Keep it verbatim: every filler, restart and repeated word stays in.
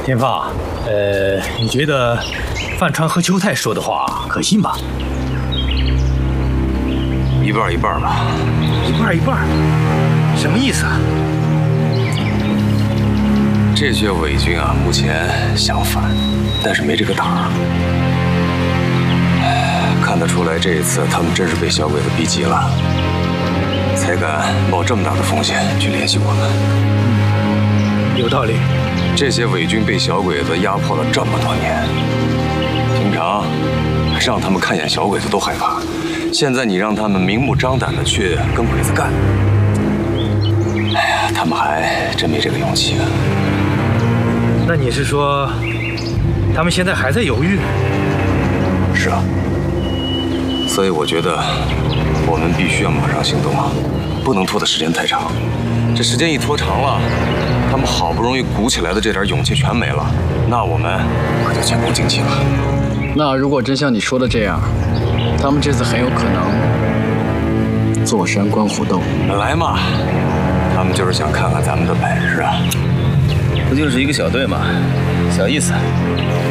天放，呃，你觉得范川和邱泰说的话可信吗？ 一半一半吧。 一半一半，什么意思啊？ 这些伪军啊，目前想反，但是没这个胆儿。看得出来，这一次他们真是被小鬼子逼急了，才敢冒这么大的风险去联系我们。 嗯，有道理。 这些伪军被小鬼子压迫了这么多年，平常让他们看见小鬼子都害怕，现在你让他们明目张胆的去跟鬼子干，哎呀，他们还真没这个勇气啊。 那你是说，他们现在还在犹豫？ 是啊，所以我觉得我们必须要马上行动啊，不能拖的时间太长。这时间一拖长了，他们好不容易鼓起来的这点勇气全没了，那我们可就前功尽弃了。 那如果真像你说的这样，他们这次很有可能坐山观虎斗。 来嘛，他们就是想看看咱们的本事啊。 不就是一个小队嘛，小意思。